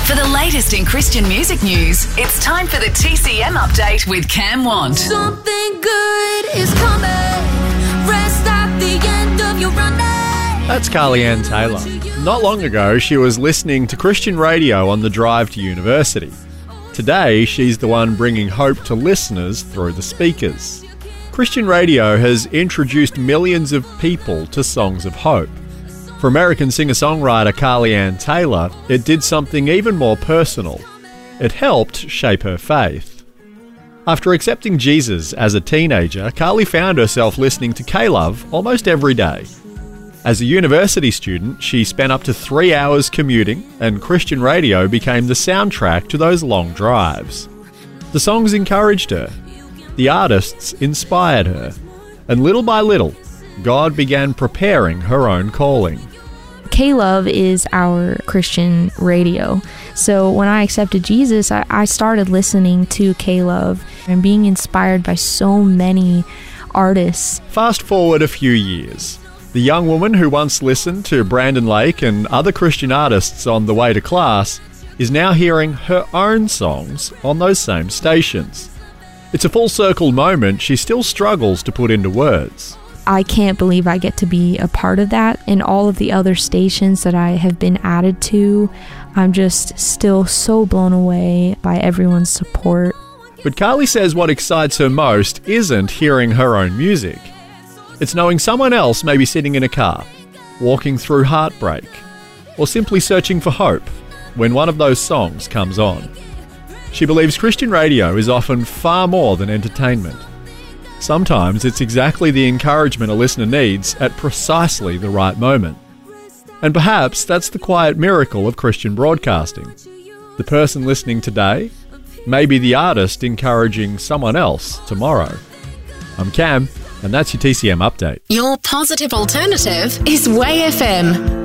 For the latest in Christian music news, it's time for the TCM update with Cam Want. Something good is coming. Rest at the end of your running. That's Carly-Ann Taylor. Not long ago, she was listening to Christian radio on the drive to university. Today, she's the one bringing hope to listeners through the speakers. Christian radio has introduced millions of people to songs of hope. For American singer-songwriter Carly-Ann Taylor, it did something even more personal. It helped shape her faith. After accepting Jesus as a teenager, Carly found herself listening to K-Love almost every day. As a university student, she spent up to 3 hours commuting, and Christian radio became the soundtrack to those long drives. The songs encouraged her. The artists inspired her. And little by little, God began preparing her own calling. K-Love is our Christian radio. So when I accepted Jesus, I started listening to K-Love and being inspired by so many artists. Fast forward a few years. The young woman who once listened to Brandon Lake and other Christian artists on the way to class is now hearing her own songs on those same stations. It's a full circle moment she still struggles to put into words. I can't believe I get to be a part of that, and all of the other stations that I have been added to. I'm just still so blown away by everyone's support. But Carly says what excites her most isn't hearing her own music. It's knowing someone else may be sitting in a car, walking through heartbreak, or simply searching for hope when one of those songs comes on. She believes Christian radio is often far more than entertainment. Sometimes it's exactly the encouragement a listener needs at precisely the right moment. And perhaps that's the quiet miracle of Christian broadcasting. The person listening today may be the artist encouraging someone else tomorrow. I'm Cam, and that's your TCM update. Your positive alternative is Way FM.